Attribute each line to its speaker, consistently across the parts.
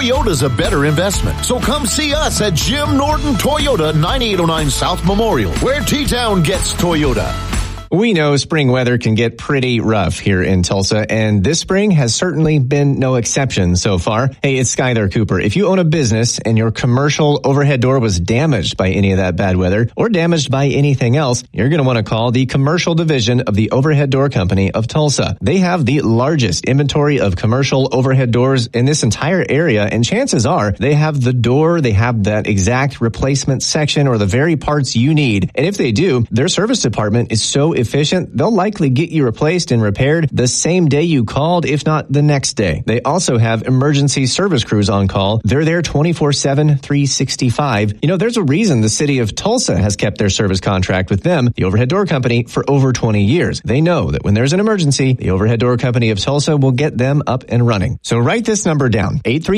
Speaker 1: Toyota's a better investment. So come see us at Jim Norton Toyota, 9809 South Memorial, where T-Town gets Toyota.
Speaker 2: We know spring weather can get pretty rough here in Tulsa, and this spring has certainly been no exception so far. Hey, it's Skylar Cooper. If you own a business and your commercial overhead door was damaged by any of that bad weather or damaged by anything else, you're going to want to call the commercial division of the Overhead Door Company of Tulsa. They have the largest inventory of commercial overhead doors in this entire area, and chances are they have the door, they have that exact replacement section or the very parts you need. And if they do, their service department is so efficient, they'll likely get you replaced and repaired the same day you called, if not the next day. They also have emergency service crews on call. They're there 24/7, 365. You know, there's a reason the city of Tulsa has kept their service contract with them, the Overhead Door Company, for over 20 years. They know that when there's an emergency, the Overhead Door Company of Tulsa will get them up and running. So write this number down,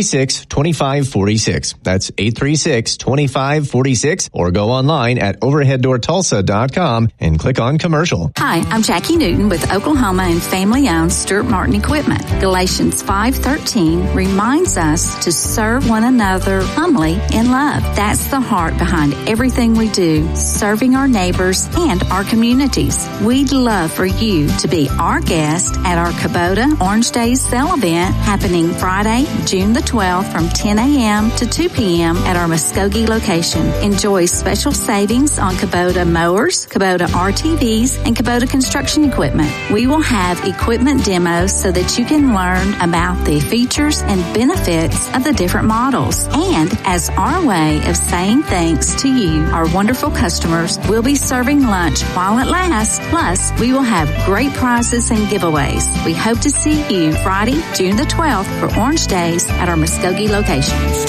Speaker 2: 836-2546. That's 836-2546, or go online at overheaddoortulsa.com and click on commercial.
Speaker 3: Hi, I'm Jackie Newton with Oklahoma and family-owned Stuart Martin Equipment. Galatians 5:13 reminds us to serve one another humbly in love. That's the heart behind everything we do, serving our neighbors and our communities. We'd love for you to be our guest at our Kubota Orange Days sale event happening Friday, June the 12th from 10 a.m. to 2 p.m. at our Muskogee location. Enjoy special savings on Kubota mowers, Kubota RTVs, and Kubota construction equipment. We will have equipment demos so that you can learn about the features and benefits of the different models. And as our way of saying thanks to you, our wonderful customers, we'll be serving lunch while it lasts. Plus, we will have great prizes and giveaways. We hope to see you Friday, June the 12th for Orange Days at our Muskogee location.